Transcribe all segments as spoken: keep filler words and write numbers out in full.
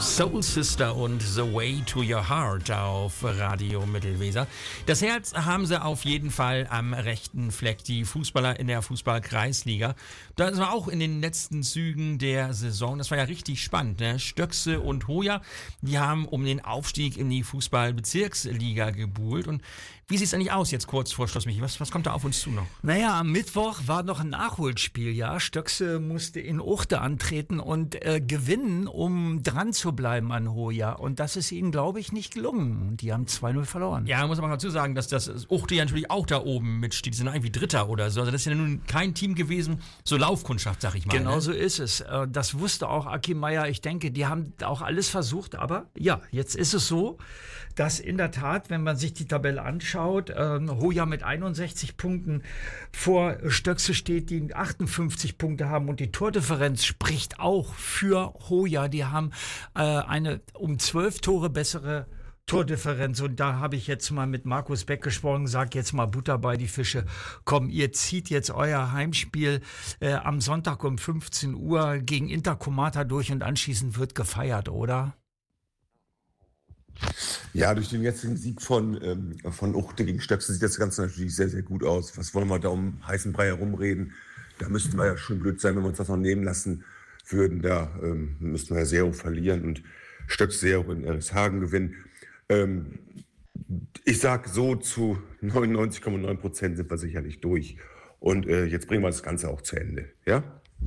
Soul Sister und The Way to Your Heart auf Radio Mittelweser. Das Herz haben sie auf jeden Fall am rechten Fleck, die Fußballer in der Fußball-Kreisliga. Das war auch in den letzten Zügen der Saison, das war ja richtig spannend. Ne? Stöckse und Hoya, die haben um den Aufstieg in die Fußball-Bezirksliga gebuhlt. Und wie sieht es eigentlich aus jetzt kurz vor Schluss, Michi? Was, was kommt da auf uns zu noch? Naja, am Mittwoch war noch ein Nachholspiel, ja. Stöckse musste in Uchte antreten und äh, gewinnen, um dran zu bleiben an Hoya. Und das ist ihnen, glaube ich, nicht gelungen. Die haben zwei null verloren. Ja, muss man dazu sagen, dass das Uchte ja natürlich auch da oben mitsteht. Die sind irgendwie Dritter oder so. Also das ist ja nun kein Team gewesen, so Laufkundschaft, sag ich mal. Genau ne? so ist es. Das wusste auch Aki Meier. Ich denke, die haben auch alles versucht. Aber ja, jetzt ist es so, dass in der Tat, wenn man sich die Tabelle anschaut, äh, Hoya mit einundsechzig Punkten vor Stöckse steht, die achtundfünfzig Punkte haben. Und die Tordifferenz spricht auch für Hoya. Die haben äh, eine um zwölf Tore bessere Tordifferenz. Und da habe ich jetzt mal mit Markus Beck gesprochen, sag jetzt mal Butter bei die Fische. Komm, ihr zieht jetzt euer Heimspiel äh, am Sonntag um fünfzehn Uhr gegen Intercomata durch und anschließend wird gefeiert, oder? Ja, durch den jetzigen Sieg von, ähm, von Uchte gegen Stöckse sieht das Ganze natürlich sehr, sehr gut aus. Was wollen wir da um heißen Brei herumreden? Da müssten wir ja schon blöd sein, wenn wir uns das noch nehmen lassen würden. Da ähm, müssten wir ja sehr hoch verlieren und Stöckse sehr hoch in Erishagen gewinnen. Ähm, ich sag so, zu neunundneunzig Komma neun Prozent sind wir sicherlich durch. Und äh, jetzt bringen wir das Ganze auch zu Ende. Ja?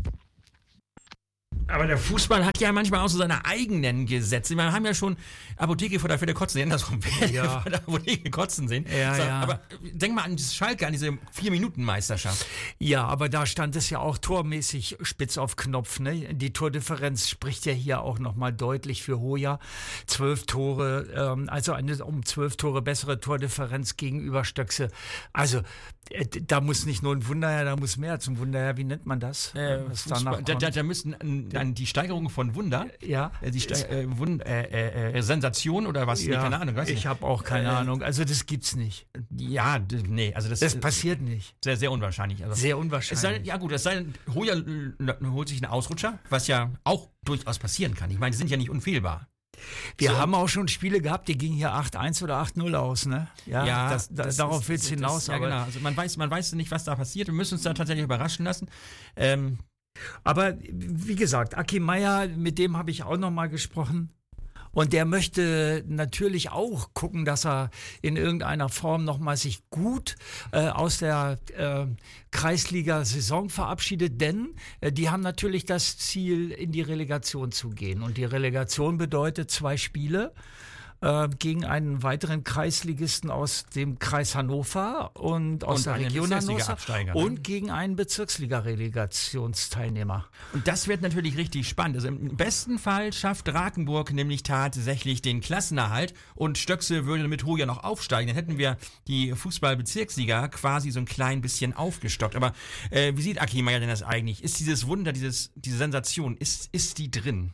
Aber der Fußball hat ja manchmal auch so seine eigenen Gesetze. Wir haben ja schon Apotheke vor der Fälle kotzen sehen, andersrum. Ja. Vor der Apotheke kotzen sehen. Ja, so, ja. Aber denk mal an das Schalke, an diese Vier-Minuten-Meisterschaft. Ja, aber da stand es ja auch tormäßig spitz auf Knopf. Ne? Die Tordifferenz spricht ja hier auch nochmal deutlich für Hoya. Zwölf Tore, ähm, also eine um zwölf Tore bessere Tordifferenz gegenüber Stöckse. Also äh, da muss nicht nur ein Wunder her, da muss mehr zum Wunder her. Wie nennt man das? Äh, Fußball, da, da, da müssten an, an die Steigerung von Wunder, ja, äh, die Ste äh, Wund äh, äh, Sensation oder was? Ja, nee, keine Ahnung. Weiß ich habe auch keine äh, Ahnung. Also das gibt's nicht. Ja, nee, also das, Das passiert nicht. Sehr, sehr unwahrscheinlich. Also, Sehr unwahrscheinlich. Es sei, ja gut, es sei denn, Hoya äh, holt sich einen Ausrutscher, was ja auch durchaus passieren kann. Ich meine, die sind ja nicht unfehlbar. Wir so. haben auch schon Spiele gehabt, die gingen hier acht eins oder acht null aus, ne? Ja, ja das, das, das darauf ist, willst du hinaus. Das, ja, aber genau. Also man weiß, man weiß nicht, was da passiert. Wir müssen uns da tatsächlich überraschen lassen. Ähm, aber wie gesagt, Aki Meier, mit dem habe ich auch noch mal gesprochen. Und der möchte natürlich auch gucken, dass er in irgendeiner Form nochmal sich gut äh, aus der äh, Kreisliga-Saison verabschiedet, denn äh, die haben natürlich das Ziel, in die Relegation zu gehen. Und die Relegation bedeutet zwei Spiele äh, gegen einen weiteren Kreisligisten aus dem Kreis Hannover und aus Und der einen Region Hannover Bezirksliga-Absteiger, ne? und gegen einen Bezirksliga-Relegationsteilnehmer. Und das wird natürlich richtig spannend. Also im besten Fall schafft Rakenburg nämlich tatsächlich den Klassenerhalt und Stöckse würde mit Hoya noch aufsteigen. Dann hätten wir die Fußball-Bezirksliga quasi so ein klein bisschen aufgestockt. Aber äh, wie sieht Aki Meier denn das eigentlich? Ist dieses Wunder, dieses, diese Sensation, ist, ist die drin?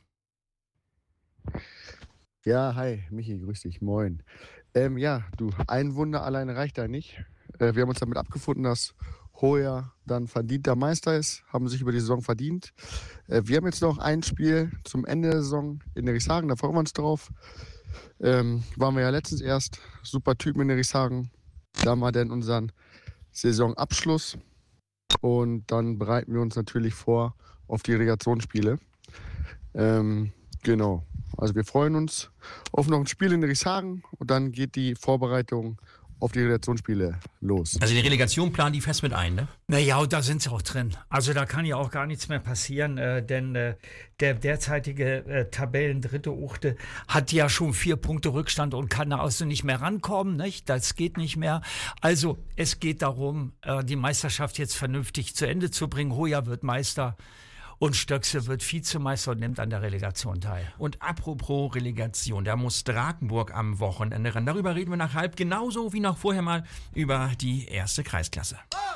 Ja, hi, Michi, grüß dich, moin. Ähm, ja, du, ein Wunder alleine reicht da nicht. Äh, wir haben uns damit abgefunden, dass Hoya dann verdienter Meister ist, haben sich über die Saison verdient. Äh, wir haben jetzt noch ein Spiel zum Ende der Saison in Erishagen, da freuen wir uns drauf. Ähm, waren wir ja letztens erst, super Typen in Erishagen. Da haben wir dann unseren Saisonabschluss und dann bereiten wir uns natürlich vor auf die Relegationsspiele. Ähm, genau. Also wir freuen uns auf noch ein Spiel in Erishagen und dann geht die Vorbereitung auf die Relegationsspiele los. Also die Relegation planen die fest mit ein, ne? Naja, und da sind sie auch drin. Also da kann ja auch gar nichts mehr passieren, äh, denn äh, der derzeitige äh, Tabellendritte Uchte hat ja schon vier Punkte Rückstand und kann da also nicht mehr rankommen, nicht? Das geht nicht mehr. Also es geht darum, äh, die Meisterschaft jetzt vernünftig zu Ende zu bringen. Hoya wird Meister. Und Stöckse wird Vizemeister und nimmt an der Relegation teil. Und apropos Relegation, da muss Drakenburg am Wochenende ran. Darüber reden wir nach halb genauso wie noch vorher mal über die erste Kreisklasse.